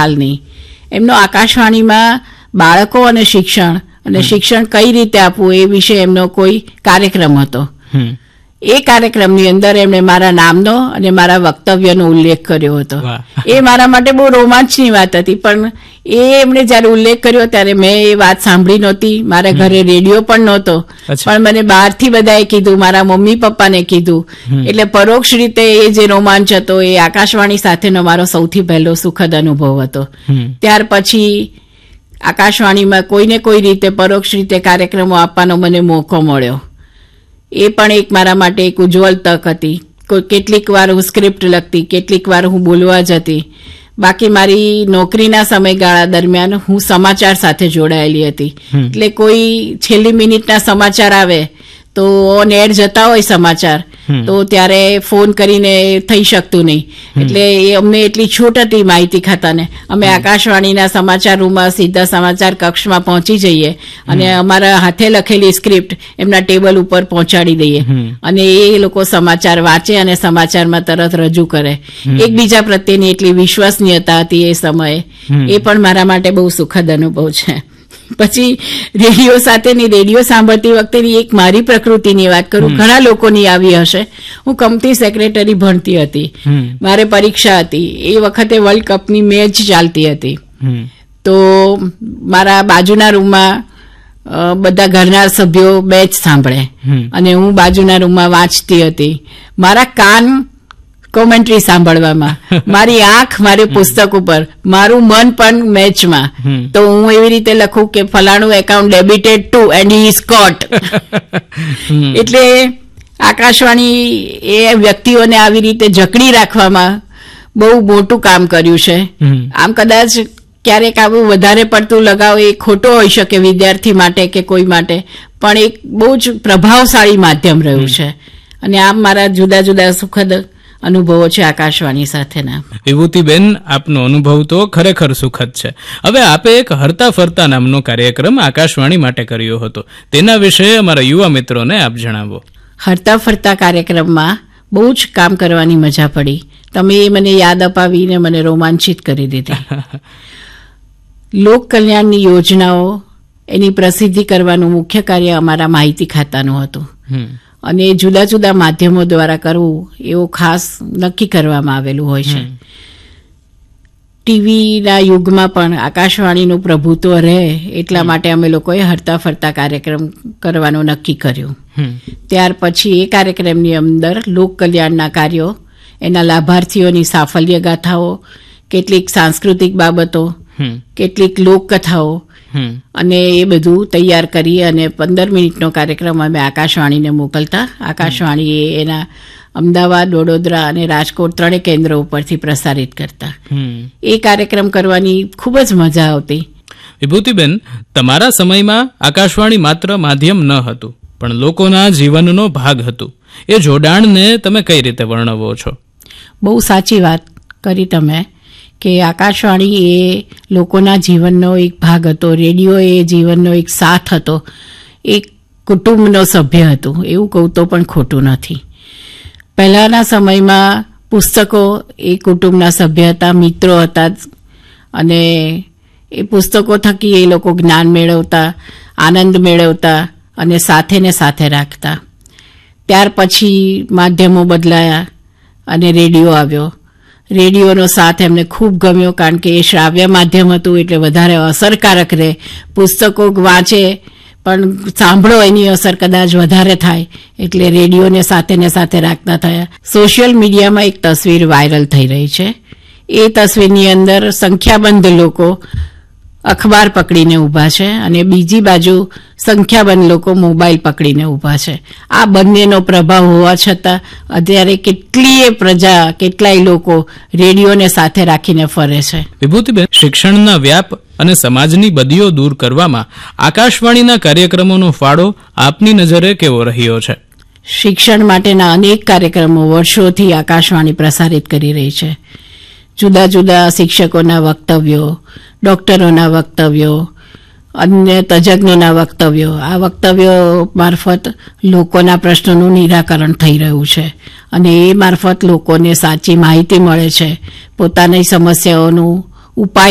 હાલની. એમનો આકાશવાણીમાં બાળકો અને શિક્ષણ કઈ રીતે આપવું એ વિશે એમનો કોઈ કાર્યક્રમ હતો. એ કાર્યક્રમની અંદર એમણે મારા નામનો અને મારા વક્તવ્યનો ઉલ્લેખ કર્યો હતો. એ મારા માટે બહુ રોમાંચની વાત હતી, પણ એમણે જયારે ઉલ્લેખ કર્યો ત્યારે મેં એ વાત સાંભળી નહોતી. મારા ઘરે રેડિયો પણ નહોતો, પણ મને બહારથી બધાએ કીધું, મારા મમ્મી પપ્પાને કીધું. એટલે પરોક્ષ રીતે એ જે રોમાંચ હતો એ આકાશવાણી સાથેનો મારો સૌથી પહેલો સુખદ અનુભવ હતો. ત્યાર પછી આકાશવાણીમાં કોઈને કોઈ રીતે પરોક્ષ રીતે કાર્યક્રમો આપવાનો મને મોકો મળ્યો. એ પણ એક મારા માટે એક ઉજ્જવલ તક હતી. કેટલીક વાર હું સ્ક્રિપ્ટ લખતી, કેટલીક વાર હું બોલવા જતી. બાકી મારી નોકરીના સમયગાળા દરમિયાન હું સમાચાર સાથે જોડાયેલી હતી. એટલે કોઈ છેલ્લી મિનિટના સમાચાર આવે તો ઓન એર જતા હોય સમાચાર, તો ત્યારે ફોન કરીને થઈ શકતું નહીં. એટલે અમને એટલી છૂટ હતી માહિતી ખાતાને, અમે આકાશવાણીના સમાચાર રૂમમાં સીધા સમાચાર કક્ષમાં પહોંચી જઈએ અને અમારા હાથે લખેલી સ્ક્રિપ્ટ એમના ટેબલ ઉપર પહોંચાડી દઈએ અને એ લોકો સમાચાર વાંચે અને સમાચારમાં તરત રજૂ કરે. એકબીજા પ્રત્યેની એટલી વિશ્વસનીયતા હતી એ સમયે. એ પણ મારા માટે બહુ સુખદ અનુભવ છે. પછી રેડિયો સાંભળતી વખતેની એક મારી પ્રકૃતિની વાત કરું, ઘણા લોકોની આવી હશે. હું કંપની સેક્રેટરી ભણતી હતી, મારે પરીક્ષા હતી. એ વખતે વર્લ્ડ કપની મેચ ચાલતી હતી. તો મારા બાજુના રૂમમાં બધા ઘરના સભ્યો મેચ સાંભળે અને હું બાજુના રૂમમાં વાંચતી હતી. મારા કાન કોમેન્ટ્રી સાંભળવામાં, મારી આંખ મારી પુસ્તક ઉપર, મારું મન પણ મેચમાં. તો હું એવી રીતે લખું કે ફલાણું account ડેબિટેડ two and he is કોટ. એટલે આકાશવાણી એ વ્યક્તિઓને આવી રીતે જકડી રાખવામાં બહુ મોટું કામ કર્યું છે. આમ કદાચ ક્યારેક આવું વધારે પડતું લગાવ એ ખોટો હોઈ શકે વિદ્યાર્થી માટે કે કોઈ માટે, પણ એક બહુ જ પ્રભાવશાળી માધ્યમ રહ્યું છે. અને આમ મારા જુદા જુદા સુખદ અનુભવો છે આકાશવાણી સાથેના. વિભૂતિબેન, આપનો અનુભવ તો ખરેખર સુખદ છે. હવે આપે એક હરતા ફરતા નામનો કાર્યક્રમ આકાશવાણી માટે કર્યો હતો, તેના વિશે અમારા યુવા મિત્રોને આપ જણાવો. હરતા ફરતા કાર્યક્રમમાં બહુ જ કામ કરવાની મજા પડી. તમે એ મને યાદ અપાવીને મને રોમાંચિત કરી દીધી. લોક કલ્યાણની યોજનાઓ એની પ્રસિદ્ધિ કરવાનું મુખ્ય કાર્ય અમારા માહિતી ખાતાનું હતું અને જુદા જુદા માધ્યમો દ્વારા કરવું એવું ખાસ નક્કી કરવામાં આવેલું હોય છે. ટીવીના યુગમાં પણ આકાશવાણીનું પ્રભુત્વ રહે એટલા માટે અમે લોકોએ હરતા ફરતા કાર્યક્રમ કરવાનું નક્કી કર્યું. ત્યાર પછી એ કાર્યક્રમની અંદર લોક કલ્યાણના કાર્યો, એના લાભાર્થીઓની સાફલ્ય ગાથાઓ, કેટલીક સાંસ્કૃતિક બાબતો, કેટલીક લોકકથાઓ અને એ બધું તૈયાર કરી અને 15 મિનિટનો કાર્યક્રમ અમે આકાશવાણીને મોકલતા. આકાશવાણી એના અમદાવાદ, વડોદરા અને રાજકોટ 3 કેન્દ્રો ઉપરથી પ્રસારિત કરતા. એ કાર્યક્રમ કરવાની ખૂબ જ મજા આવતી. વિભૂતિબેન, તમારા સમયમાં આકાશવાણી માત્ર માધ્યમ ન હતું, પણ લોકોના જીવનનો ભાગ હતું. એ જોડાણને તમે કઈ રીતે વર્ણવો છો? બહુ સાચી વાત કરી તમે કે આકાશવાણી એ લોકોના જીવનનો એક ભાગ હતો. રેડિયો એ જીવનનો એક સાથ હતો, એક કુટુંબનો સભ્ય હતું. એવું કહું તો પણ ખોટું નથી. પહેલાના સમયમાં પુસ્તકો એ કુટુંબના સભ્ય હતા, મિત્રો હતા અને એ પુસ્તકો થકી એ લોકો જ્ઞાન મેળવતા, આનંદ મેળવતા અને સાથે ને સાથે રાખતા. ત્યાર પછી માધ્યમો બદલાયા અને રેડિયો આવ્યો. રેડિયોનો સાથ એમને ખૂબ ગમ્યો, કારણ કે એ શ્રાવ્ય માધ્યમ હતું એટલે વધારે અસરકારક રહે. પુસ્તકો વાંચે પણ સાંભળો એની અસર કદાચ વધારે થાય, એટલે રેડિયોને સાથે ને સાથે રાખતા થયા. સોશિયલ મીડિયામાં એક તસવીર વાયરલ થઈ રહી છે. એ તસવીરની અંદર સંખ્યાબંધ લોકો અખબાર પકડીને ઊભા છે અને બીજી બાજુ સંખ્યાબંધ લોકો મોબાઈલ પકડીને ઊભા છે. આ બંનેનો પ્રભાવ હોવા છતાં અત્યારે કેટલીય પ્રજા, કેટલાય લોકો રેડિયોને સાથે રાખીને ફરે છે. વિભૂતિબેન, શિક્ષણના વ્યાપ અને સમાજની બદીઓ દૂર કરવામાં આકાશવાણીના કાર્યક્રમોનો ફાળો આપની નજરે કેવો રહ્યો છે? શિક્ષણ માટેના અનેક કાર્યક્રમો વર્ષોથી આકાશવાણી પ્રસારિત કરી રહી છે. જુદા જુદા શિક્ષકોના વક્તવ્યો, ડોક્ટરોના વક્તવ્યો, અન્ય તજજ્ઞોના વક્તવ્યો, આ વક્તવ્યો મારફત લોકોના પ્રશ્નોનું નિરાકરણ થઈ રહ્યું છે અને એ મારફત લોકોને સાચી માહિતી મળે છે, પોતાની સમસ્યાઓનું ઉપાય